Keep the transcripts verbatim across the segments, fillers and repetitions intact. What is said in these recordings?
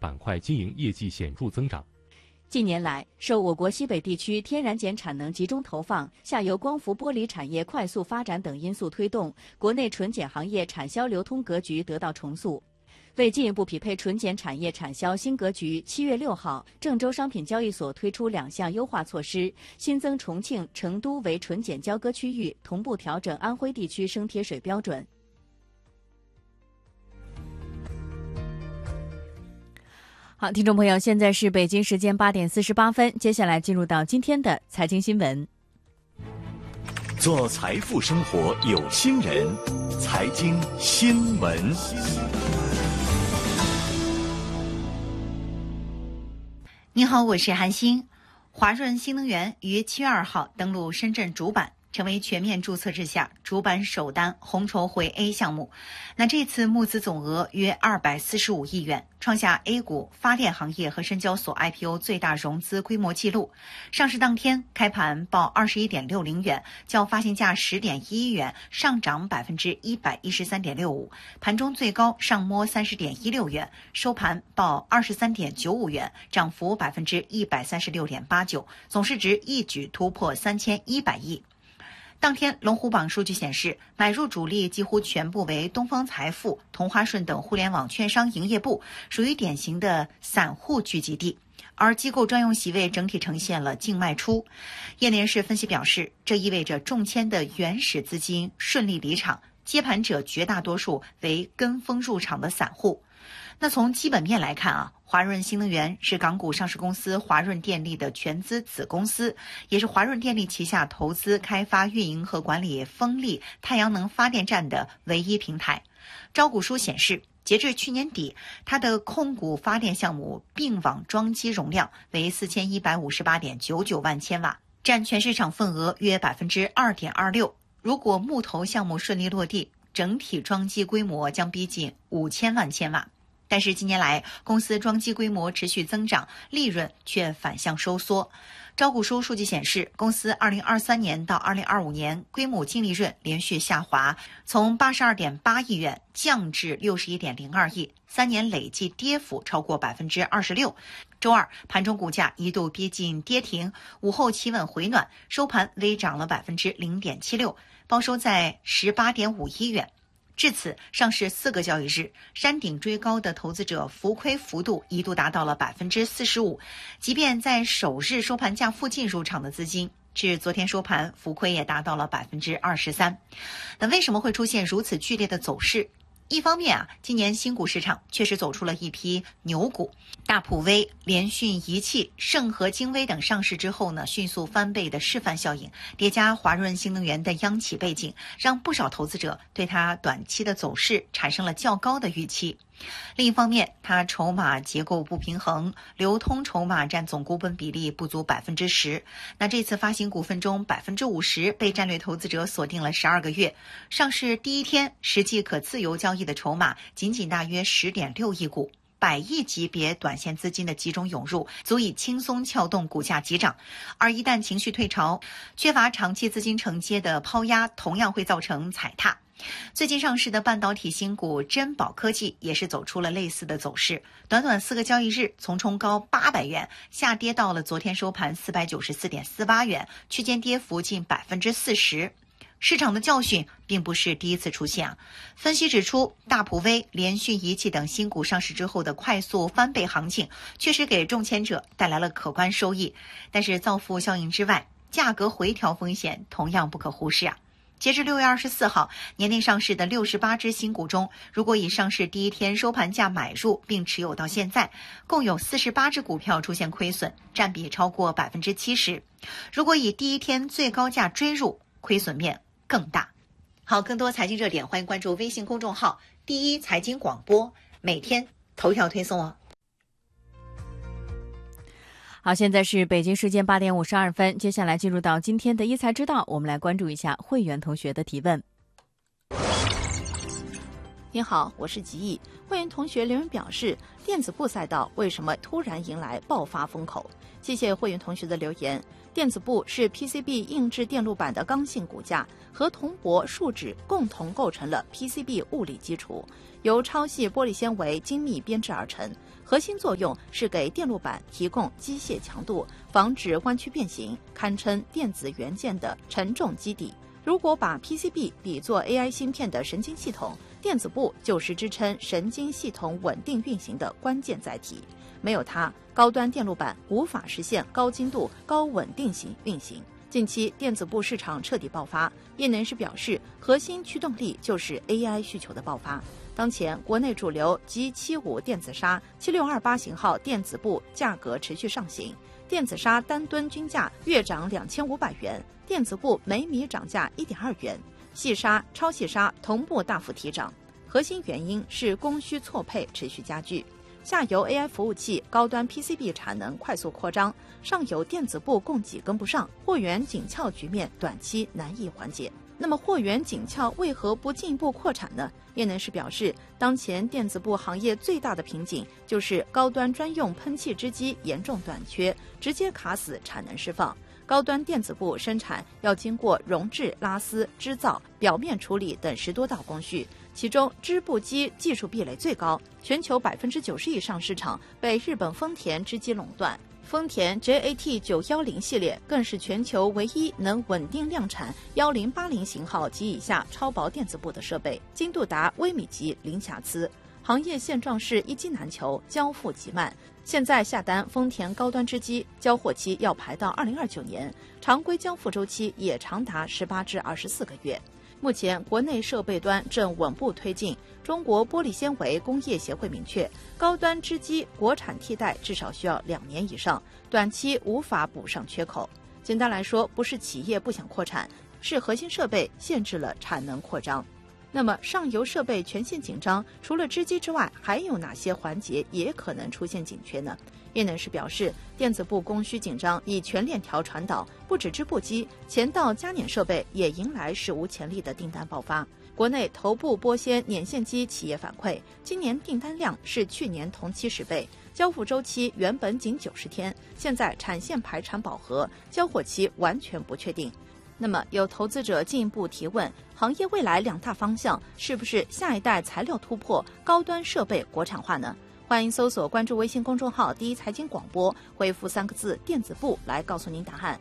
板块经营业绩显著增长。 近年来，受我国西北地区天然碱产能集中投放、下游光伏玻璃产业快速发展等因素推动，国内纯碱行业产销流通格局得到重塑。为进一步匹配纯碱产业产销新格局，七月六号，郑州商品交易所推出两项优化措施，新增重庆、成都为纯碱交割区域，同步调整安徽地区生贴水标准。好，听众朋友，现在是北京时间八点四十八分，接下来进入到今天的财经新闻。 做财富生活有心人，财经新闻。 您好，我是韩星。华润新能源于七月二号登陆深圳主板，成为全面注册制下主板首单红筹回 A 项目。那这次募资总额约二百四十五亿元，创下 A 股发电行业和深交所 I P O 最大融资规模纪录。上市当天开盘报二十一点六零元，较发行价十点一亿元上涨百分之一百一十三点六五，盘中最高上摸三十点一六元，收盘报二十三点九五元，涨幅百分之一百三十六点八九，总市值一举突破三千一百亿。当天龙虎榜数据显示，买入主力几乎全部为东方财富、同花顺等互联网券商营业部，属于典型的散户聚集地，而机构专用席位整体呈现了净卖出。业内人士分析表示，这意味着中签的原始资金顺利离场，接盘者绝大多数为跟风入场的散户。那从基本面来看啊，华润新能源是港股上市公司华润电力的全资子公司，也是华润电力旗下投资、开发、运营和管理风力、太阳能发电站的唯一平台。招股书显示，截至去年底，它的控股发电项目并网装机容量为四千一百五十八点九九万千瓦，占全市场份额约百分之二点二六。如果木头项目顺利落地，整体装机规模将逼近五千万千瓦。但是近年来，公司装机规模持续增长，利润却反向收缩。招股书数据显示，公司二零二三年到二零二五年规模净利润连续下滑，从八十二点八亿元降至六十一点零二亿，三年累计跌幅超过百分之二十六。周二盘中股价一度逼近跌停，午后企稳回暖，收盘微涨了百分之零点七六，报收在十八点五亿元。至此，上市四个交易日，山顶追高的投资者浮亏幅度一度达到了百分之四十五。即便在首日收盘价附近入场的资金，至昨天收盘浮亏也达到了百分之二十三。那为什么会出现如此剧烈的走势？一方面啊，今年新股市场确实走出了一批牛股，大普微、联讯仪器、盛和精微等上市之后呢，迅速翻倍的示范效应，叠加华润新能源的央企背景，让不少投资者对它短期的走势产生了较高的预期。另一方面，它筹码结构不平衡，流通筹码占总股本比例不足百分之十。那这次发行股份中，百分之五十被战略投资者锁定了十二个月。上市第一天，实际可自由交易的筹码仅仅大约十点六亿股。百亿级别短线资金的集中涌入，足以轻松撬动股价急涨。而一旦情绪退潮，缺乏长期资金承接的抛压，同样会造成踩踏。最近上市的半导体新股珍宝科技也是走出了类似的走势，短短四个交易日，从冲高八百元下跌到了昨天收盘四百九十四点四八元，区间跌幅近百分之四十。市场的教训并不是第一次出现啊。分析指出，大普微、联讯仪器等新股上市之后的快速翻倍行情，确实给中签者带来了可观收益。但是造富效应之外，价格回调风险同样不可忽视啊。截至六月二十四号，年内上市的六十八只新股中，如果以上市第一天收盘价买入并持有到现在，共有四十八只股票出现亏损，占比超过百分之七十。如果以第一天最高价追入，亏损面更大。好，更多财经热点，欢迎关注微信公众号第一财经广播，每天头条推送哦。 好，现在是北京时间八点五十二分，接下来进入到今天的一财之道，我们来关注一下会员同学的提问。 您好，我是吉毅。会员同学留言表示，电子部赛道为什么突然迎来爆发风口？谢谢会员同学的留言。电子部是 P C B 硬质电路板的刚性骨架，和铜箔、树脂共同构成了 P C B 物理基础，由超细玻璃纤维精密编制而成。核心作用是给电路板提供机械强度，防止弯曲变形，堪称电子元件的承重基底。如果把 P C B 比作 A I 芯片的神经系统，电子部就是支撑神经系统稳定运行的关键载体。没有它，高端电路板无法实现高精度、高稳定性运行。近期电子部市场彻底爆发，业内人士表示，核心驱动力就是 A I 需求的爆发。当前国内主流 G 七五 电子纱、七六二八型号电子部价格持续上行，电子纱单吨均价月涨两千五百元，电子部每米涨价一点二元，细纱、超细纱同步大幅提涨。核心原因是供需错配持续加剧，下游 A I 服务器高端 P C B 产能快速扩张，上游电子部供给跟不上，货源紧俏局面短期难以缓解。那么货源紧俏为何不进一步扩产呢？业内人士表示，当前电子部行业最大的瓶颈就是高端专用喷气织机严重短缺，直接卡死产能释放。高端电子部生产要经过熔制、拉丝、织造、表面处理等十多道工序，其中织布机技术壁垒最高，全球百分之九十以上市场被日本丰田织机垄断。丰田 J A T 九一零 系列更是全球唯一能稳定量产一零八零型号及以下超薄电子部的设备，精度达微米级零瑕疵。行业现状是一机难求，交付极慢。现在下单丰田高端织机，交货期要排到二零二九年，常规交付周期也长达十八至二十四个月。目前国内设备端正稳步推进，中国玻璃纤维工业协会明确，高端织机国产替代至少需要两年以上，短期无法补上缺口。简单来说，不是企业不想扩产，是核心设备限制了产能扩张。那么上游设备全线紧张，除了织机之外，还有哪些环节也可能出现紧缺呢？业内人士表示，电子部供需紧张已全链条传导，不止织布机，前道加碾设备也迎来史无前例的订单爆发。国内头部玻纤碾线机企业反馈，今年订单量是去年同期十倍，交付周期原本仅九十天，现在产线排产饱和，交货期完全不确定。那么有投资者进一步提问，行业未来两大方向是不是下一代材料突破、高端设备国产化呢？欢迎搜索关注微信公众号第一财经广播，回复三个字电子部来告诉您答案。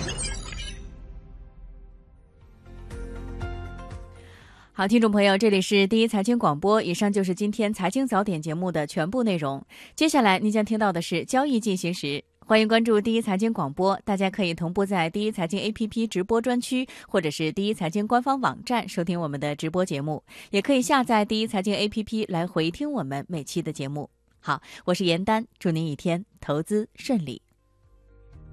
好，听众朋友，这里是第一财经广播，以上就是今天财经早点节目的全部内容。接下来您将听到的是交易进行时。欢迎关注第一财经广播，大家可以同步在第一财经 A P P 直播专区，或者是第一财经官方网站收听我们的直播节目，也可以下载第一财经 A P P 来回听我们每期的节目。好，我是严丹，祝您一天投资顺利。